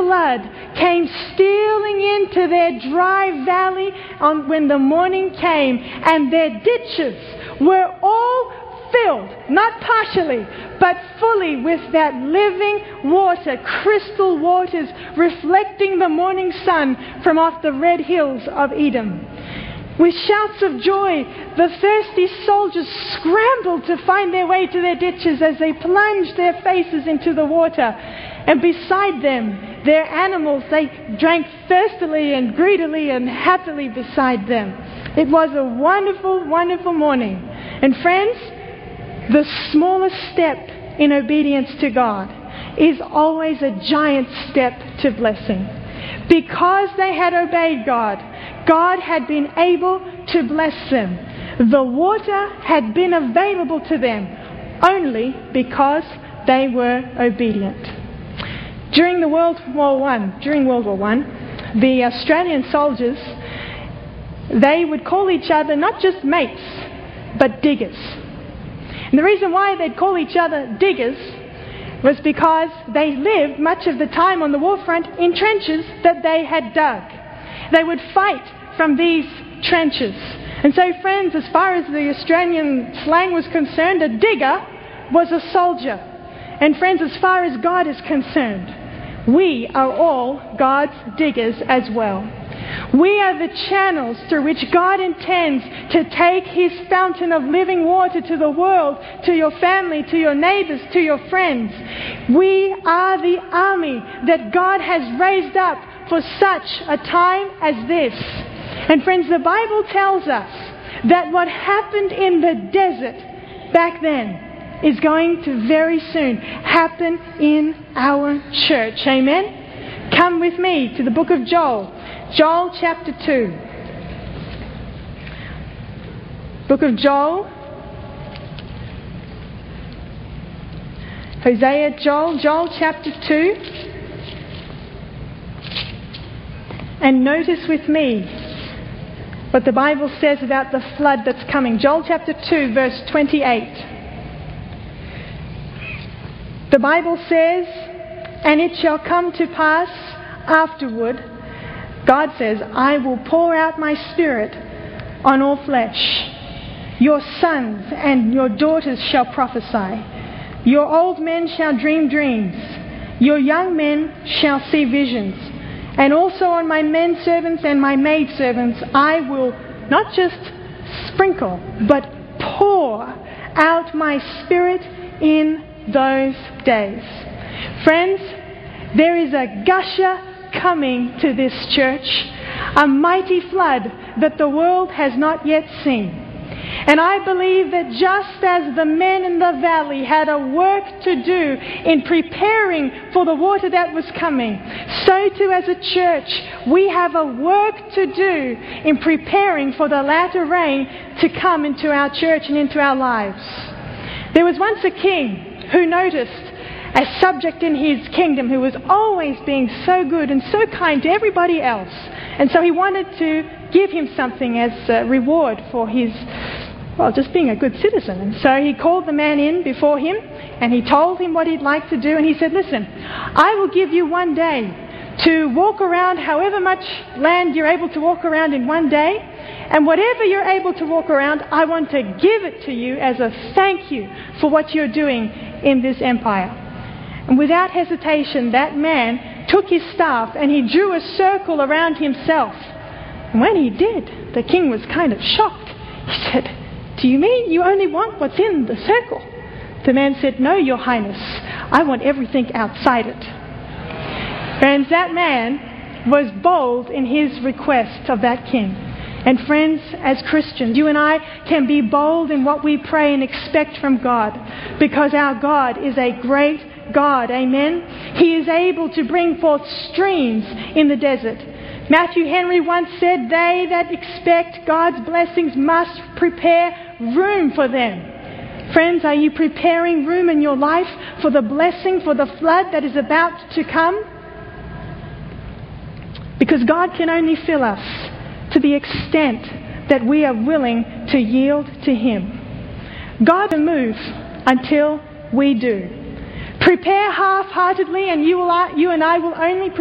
flood came stealing into their dry valley when the morning came, and their ditches were all filled, not partially, but fully with that living water, crystal waters reflecting the morning sun from off the red hills of Edom. With shouts of joy, the thirsty soldiers scrambled to find their way to their ditches as they plunged their faces into the water. And beside them, their animals, they drank thirstily and greedily and happily beside them. It was a wonderful, wonderful morning. And friends, the smallest step in obedience to God is always a giant step to blessing. Because they had obeyed God, God had been able to bless them. The water had been available to them only because they were obedient. During World War I, the Australian soldiers, they would call each other not just mates, but diggers. And the reason why they'd call each other diggers was because they lived much of the time on the war front in trenches that they had dug. They would fight from these trenches. And so, friends, as far as the Australian slang was concerned, a digger was a soldier. And friends, as far as God is concerned, we are all God's diggers as well. We are the channels through which God intends to take His fountain of living water to the world, to your family, to your neighbors, to your friends. We are the army that God has raised up for such a time as this. And friends, the Bible tells us that what happened in the desert back then is going to very soon happen in our church. Amen? Come with me to the book of Joel. Joel chapter 2. Book of Joel. Hosea, Joel chapter 2. And notice with me what the Bible says about the flood that's coming. Joel chapter 2, verse 28. The Bible says, "And it shall come to pass afterward," God says, "I will pour out my Spirit on all flesh. Your sons and your daughters shall prophesy. Your old men shall dream dreams. Your young men shall see visions. And also on my men servants and my maid servants I will not just sprinkle, but pour out my Spirit in those days." Friends, there is a gusher coming to this church, a mighty flood that the world has not yet seen. And I believe that just as the men in the valley had a work to do in preparing for the water that was coming, so too as a church we have a work to do in preparing for the latter rain to come into our church and into our lives. There was once a king who noticed a subject in his kingdom who was always being so good and so kind to everybody else. And so he wanted to give him something as a reward for his, just being a good citizen. And so he called the man in before him and he told him what he'd like to do. And he said, "Listen, I will give you one day to walk around however much land you're able to walk around in one day. And whatever you're able to walk around, I want to give it to you as a thank you for what you're doing in this empire." And without hesitation, that man took his staff and he drew a circle around himself. And when he did, the king was kind of shocked. He said, "Do you mean you only want what's in the circle?" The man said, "No, Your Highness, I want everything outside it." Friends, that man was bold in his request of that king. And friends, as Christians, you and I can be bold in what we pray and expect from God, because our God is a great God. Amen? He is able to bring forth streams in the desert. Matthew Henry once said, "They that expect God's blessings must prepare room for them." Friends, are you preparing room in your life for the blessing, for the flood that is about to come? Because God can only fill us to the extent that we are willing to yield to Him. God will move until we do. Prepare half-heartedly and you and I will only